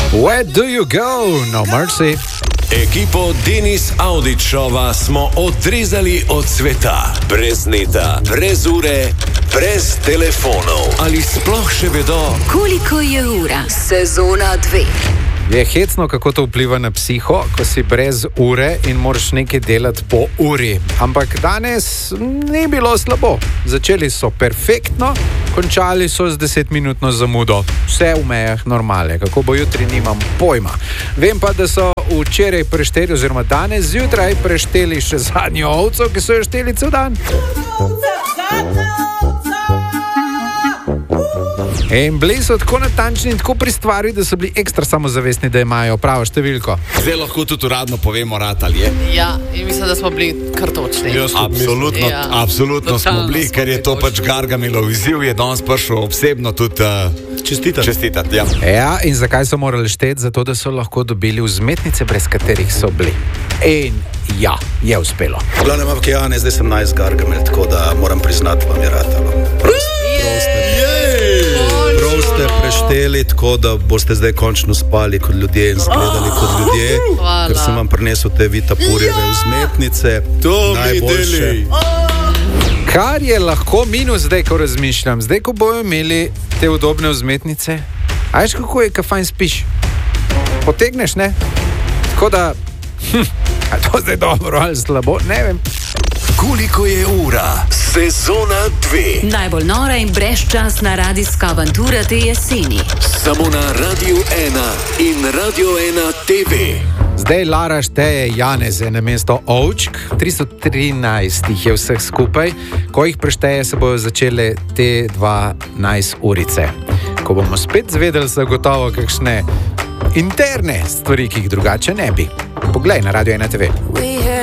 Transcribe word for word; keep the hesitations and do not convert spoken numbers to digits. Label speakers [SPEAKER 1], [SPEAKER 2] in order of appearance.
[SPEAKER 1] Where do you go? No mercy.
[SPEAKER 2] Ekipo Denis Audičova smo odrezali od sveta. Brez neta, brez ure, brez telefonov. Ali sploh še vedo,
[SPEAKER 3] koliko je ura? Sezona dve.
[SPEAKER 1] Je hecno, kako to vpliva na psiho, ko si brez ure in moraš nekaj delati po uri. Ampak danes ni bilo slabo. Začeli so perfektno, končali so z desetminutno zamudo. Vse v mejah normale. Kako bo jutri, nimam pojma. Vem pa, da so včeraj prešteli, oziroma danes zjutraj prešteli še zadnjo ovco, ki so jo šteli cel dan. In bili so tako natančni in tako pri stvari, da so bili ekstra samozavestni, da imajo pravo številko.
[SPEAKER 4] Zdaj lahko tudi uradno povemo, rad ali je.
[SPEAKER 5] Ja, in mislim, da smo bili kar točni.
[SPEAKER 4] Absolutno, ja. absolutno smo bili, ker je to pač Gargamilov izziv, je danes prišel osebno tudi uh, čestitati. čestitati ja.
[SPEAKER 1] ja, in zakaj so morali šteti? Zato, da so lahko dobili vzmetnice, brez katerih so bili. In ja, je uspelo.
[SPEAKER 6] Glavno, ampak ja, ne, zdaj sem najs Gargamil, tako da moram priznati, vam je ratalo. Prost, ste prešteli, tako da boste zdaj končno spali kot ljudje in zgledali kot ljudje,
[SPEAKER 5] Hvala.
[SPEAKER 6] ker sem vam prinesel te vitapurjeve vzmetnice.
[SPEAKER 4] To
[SPEAKER 6] najboljše.
[SPEAKER 1] Kar je lahko minus zdaj, ko razmišljam, zdaj, ko bojo imeli te udobne vzmetnice, a veš, kako je, ko fajn spiš? Potegneš, ne? Tako da, hm, a to zdaj dobro ali slabo, ne vem.
[SPEAKER 2] koliko je ura? Sezona dve.
[SPEAKER 3] Najbolj nora in brezčasna radijska avantura te jeseni.
[SPEAKER 2] Samo na Radio ena in Radio ena T V.
[SPEAKER 1] Zdaj Lara šteje Janeze na mesto ovčk, tristo trinajst jih je vseh skupaj. Ko jih prešteje, se bojo začele te dvanajst urice. Ko bomo spet zvedeli, so gotovo kakšne interne stvari, ki jih drugače ne bi. Poglej na Radio ena T V.